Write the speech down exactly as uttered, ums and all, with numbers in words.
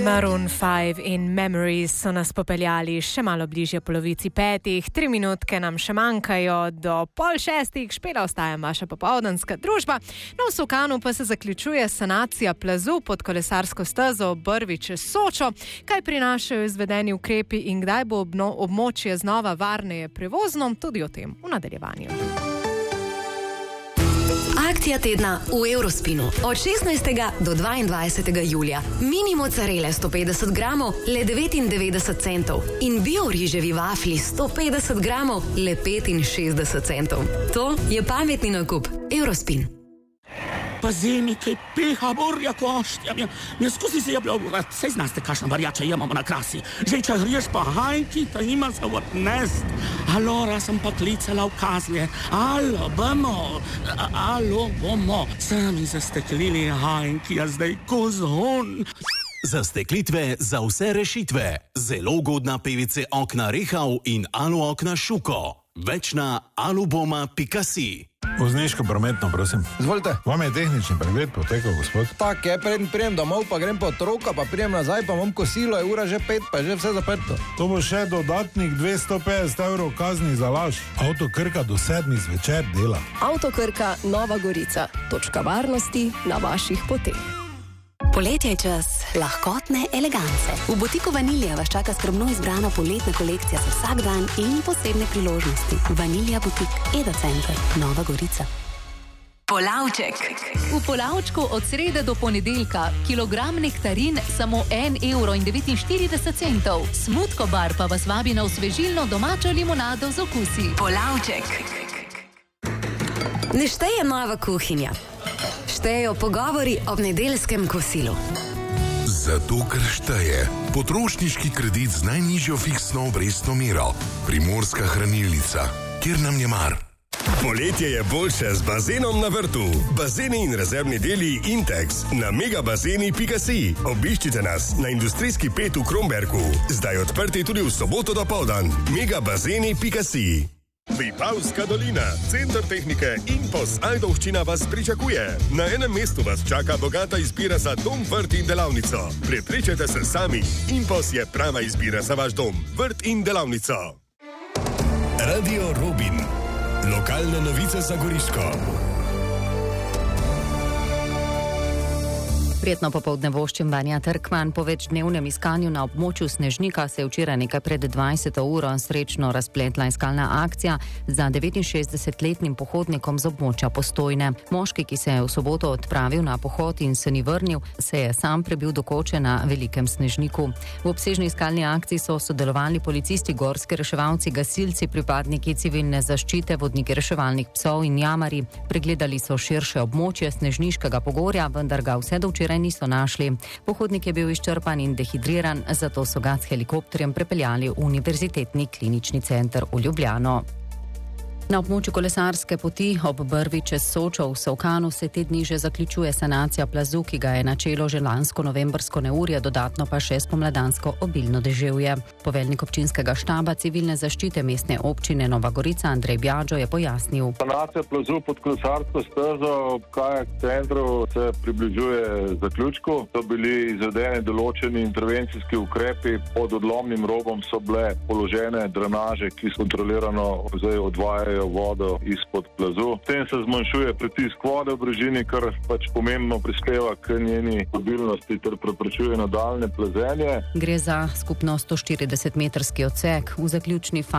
Maroon five in Memories so nas popeljali še malo bližje polovici petih, tri minutke nam še manjkajo do pol šestih, špela ostaja vaša popoldanska družba. Na Solkanu pa se zaključuje sanacija plazu pod kolesarsko stezo Brvič Sočo. Kaj prinašajo izvedeni ukrepi in kdaj bo obno, območje znova varneje prevozno, tudi o tem v nadaljevanju. Akcija tedna v Eurospinu. Od šestnajstega do dvaindvajsetega julija. Mini mozzarele sto petdeset gramov, le devetindevetdeset centov. In bio riževi vafli sto petdeset gramov, le petinšestdeset centov. To je pametni nakup. Eurospin. Pazemi, kaj peha, borja koštja. Mja skozi se je bilo, saj znaste, kakšna varjača imamo na krasi. Že če greš pa hajki, ta ima se odnest. Alora sem pa klicala v kazlje. Alo, bomo, alo, bomo. Sami zasteklili hajki, a zdaj kozhon. Zasteklitve za vse rešitve. Zelo ugodna P V C okna Rehau in Alu okna Šuko. Več na aluboma pika si. Vozniško prometno, prosim. Izvolite. Vam je tehnični pregled potekal, gospod? Tak je, preden prijem domov, pa grem po otroka, pa prijem nazaj, pa imam kosilo, je ura že pet, pa je že vse zaprto. To bo še dodatnih dvesto petdeset evrov kazni za laž. Avto Krka do sedmih zvečer dela. Avto Krka Nova Gorica. Točka varnosti na vaših poteh. Poletje je čas lahkotne elegance. V butiku Vanilija vas čaka skrbno izbrana poletna kolekcija za vsak dan in posebne priložnosti. Vanilija butik, Eda Center, Nova Gorica. Polavček. V Polavčku od srede do ponedeljka kilogram nektarin samo en evro in devetinštirideset centov. Smutko bar pa vas vabi na osvežilno domačo limonado z okusi. Polavček. Ne šteje nova kuhinja. Štejejo pogovori ob nedeljskem kosilu. Zato, ker šteje potrošniški kredit z najnižjo fiksno obrestno mero. Primorska hranilnica, kjer nam je mar. Poletje je boljše z bazenom na vrtu. Bazeni in rezervni deli Intex na megabazeni pika si. Obiščite nas na industrijski pet v Kromberku. Zdaj odprti tudi v soboto dopoldan. megabazeni pika si. Vipavska dolina, center tehnike Impos Ajdovščina vas pričakuje. Na enem mestu vas čaka bogata izbira za dom, vrt in delavnico. Prepričajte se sami, Impos je prava izbira za vaš dom, vrt in delavnico. Radio Robin. Lokalne novice za Goriško. Prijetno popoldne voščim Vanja Trkman. Po večdnevnem iskanju na območju Snežnika se je včeraj nekaj pred dvajseto uro srečno razpletla iskalna akcija za devetinšestdesetletnim pohodnikom z območja Postojne. Moški, ki se je v soboto odpravil na pohod in se ni vrnil, se je sam prebil do koče na Velikem Snežniku. V obsežni iskalni akciji so sodelovali policisti, gorski reševalci, gasilci, pripadniki civilne zaščite, vodniki reševalnih psov in jamari. Pregledali so širše območje Snežniškega pogorja, vendar ga vse do včeraj niso našli. Pohodnik je bil izčrpan in dehidriran, zato so ga s helikopterjem prepeljali v Univerzitetni klinični center v Ljubljano. Na območju kolesarske poti ob Brvi čez Sočo v Solkanu se te dni že zaključuje sanacija plazu, ki ga je načelo že lansko novembrsko neurje, dodatno pa še spomladansko obilno deževje. Poveljnik občinskega štaba civilne zaščite mestne občine Nova Gorica Andrej Bjađo je pojasnil. Sanacija plazu pod kolesarsko stezo ob kajak centru se približuje zaključku. So bili izvedeni določeni intervencijski ukrepi, pod odlomnim robom so bile položene drenaže, ki kontrolirano zdaj odvajajo vodo izpod plazu. S tem se zmanjšuje pritisk vode v brežini, kar pač pomembno prispeva k njeni stabilnosti ter preprečuje nadaljnje plazenje. Gre za skupno sto štirideset metrski odsek. V zaključni fazi